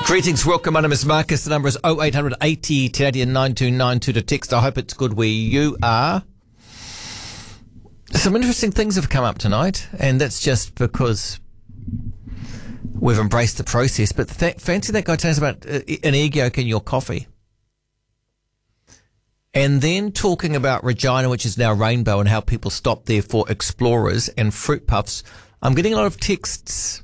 Greetings, welcome. My name is Marcus. The number is 0800 80 9292 to text. I hope it's good where you are. Some interesting things have come up tonight, and that's just because we've embraced the process. But fancy that guy telling us about an egg yolk in your coffee. And then talking about Regina, which is now Rainbow, and how people stop there for Explorers and Fruit Puffs. I'm getting a lot of texts.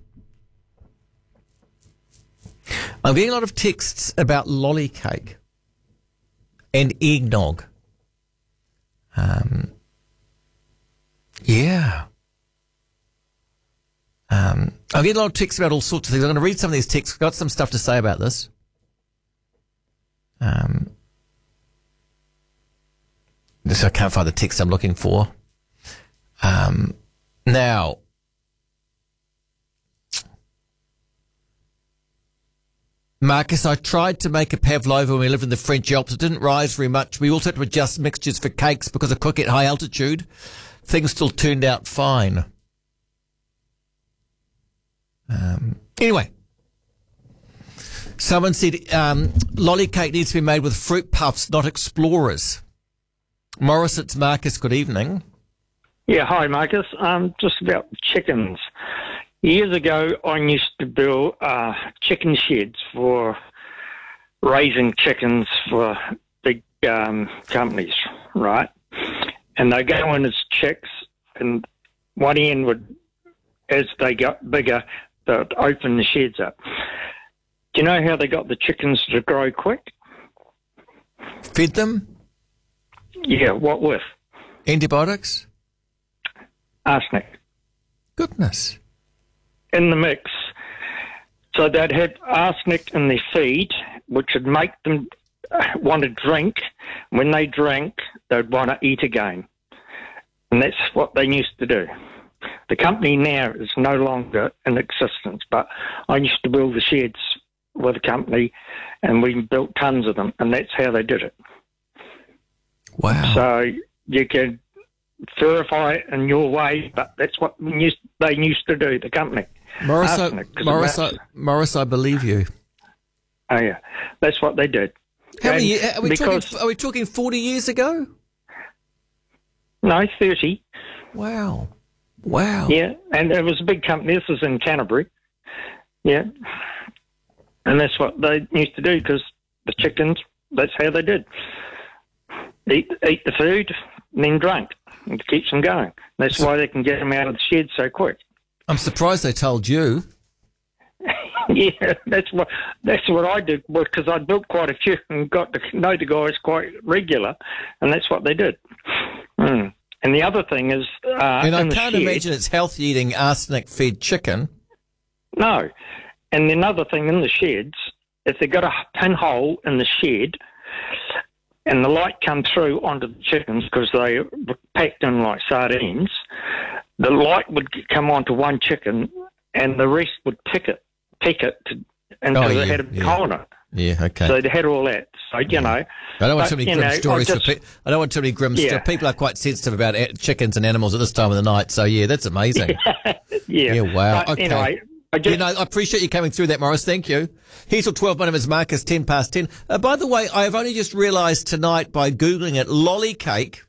I'm getting a lot of texts about lolly cake and eggnog. Yeah. I'm getting a lot of texts about all sorts of things. I'm going to read some of these texts. I've got some stuff to say about this. So I can't find the text I'm looking for. Now, Marcus, I tried to make a pavlova when we lived in the French Alps. It didn't rise very much. We also had to adjust mixtures for cakes because of cooking at high altitude. Things still turned out fine. Anyway, someone said lolly cake needs to be made with Fruit Puffs, not Explorers. Morris, it's Marcus. Good evening. Yeah, hi, Marcus. Just about chickens. Years ago, I used to build chicken sheds for raising chickens for big companies, right? And they go in as chicks, and one end would, as they got bigger, they'd open the sheds up. Do you know how they got the chickens to grow quick? Fed them? Yeah, what with? Antibiotics? Arsenic. Goodness. In the mix. So they'd have arsenic in their feed, which would make them want to drink. When they drank, they'd want to eat again. And that's what they used to do. The company now is no longer in existence, but I used to build the sheds with the company, and we built tons of them, and that's how they did it. Wow. So you could verify it in your way, but that's what they used to do, the company. Morris, I believe you. Oh, yeah. That's what they did. How many years? Are we talking 40 years ago? No, 30. Wow. Wow. Yeah, and it was a big company. This was in Canterbury. Yeah. And that's what they used to do, because the chickens, that's how they did. Eat the food, and then drink. It keeps them going. That's why they can get them out of the shed so quick. I'm surprised they told you. Yeah, that's what I did, because I built quite a few and got to know the guys quite regular, and that's what they did. And the other thing is... and I can't imagine it's healthy eating arsenic-fed chicken. No. And another thing in the sheds, if they've got a pinhole in the shed and the light comes through onto the chickens because they were packed in like sardines, the light would come onto one chicken and the rest would pick it until they had a hole in it. Yeah, okay. So they had all that. So, I don't want too many grim stories. I don't want too many grim stories. People are quite sensitive about chickens and animals at this time of the night. So, yeah, that's amazing. Yeah, wow. But, okay. Anyway, I appreciate you coming through that, Morris. Thank you. Here's till 12. My name is Marcus, 10 past 10. By the way, I have only just realised tonight by Googling it, lolly cake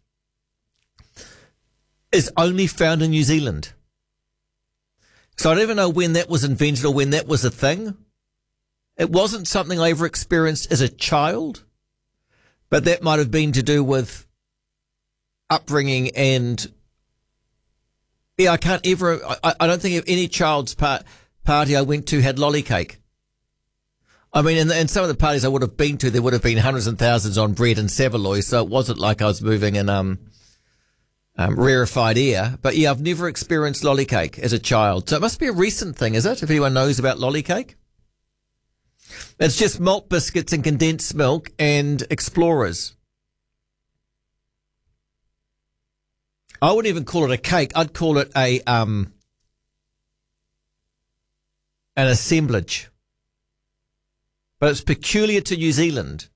is only found in New Zealand. So I don't even know when that was invented or when that was a thing. It wasn't something I ever experienced as a child, but that might have been to do with upbringing and, I can't ever, I don't think of any child's party I went to had lolly cake. I mean, in some of the parties I would have been to, there would have been hundreds and thousands on bread and saveloy, so it wasn't like I was moving in rarefied air. But yeah, I've never experienced lolly cake as a child. So it must be a recent thing, is it? If anyone knows about lolly cake? It's just malt biscuits and condensed milk and Explorers. I wouldn't even call it a cake. I'd call it an assemblage. But it's peculiar to New Zealand.